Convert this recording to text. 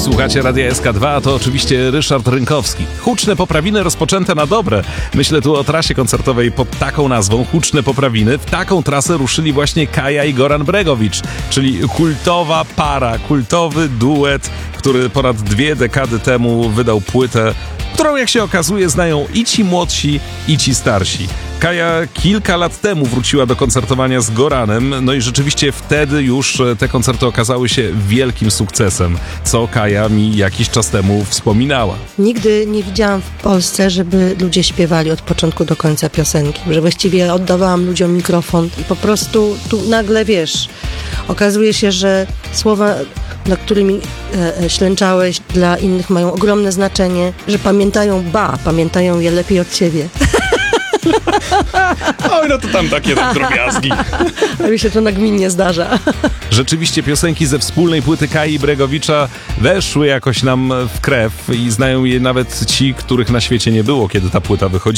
Słuchacie Radia SK2, a to oczywiście Ryszard Rynkowski. Huczne poprawiny rozpoczęte na dobre. Myślę tu o trasie koncertowej pod taką nazwą, Huczne poprawiny. W taką trasę ruszyli właśnie Kaja i Goran Bregović, czyli kultowa para, kultowy duet, który ponad 2 dekady temu wydał płytę, którą, jak się okazuje, znają i ci młodsi, i ci starsi. Kaja kilka lat temu wróciła do koncertowania z Goranem, no i rzeczywiście wtedy już te koncerty okazały się wielkim sukcesem, co Kaja mi jakiś czas temu wspominała. Nigdy nie widziałam w Polsce, żeby ludzie śpiewali od początku do końca piosenki, że właściwie oddawałam ludziom mikrofon i po prostu tu nagle, wiesz, okazuje się, że słowa, nad którymi ślęczałeś, dla innych mają ogromne znaczenie, że pamiętają je lepiej od ciebie. Oj, no to tam takie drobiazgi. A mi się to nagminnie zdarza. Rzeczywiście piosenki ze wspólnej płyty Kai i Bregowicza weszły jakoś nam w krew i znają je nawet ci, których na świecie nie było, kiedy ta płyta wychodziła.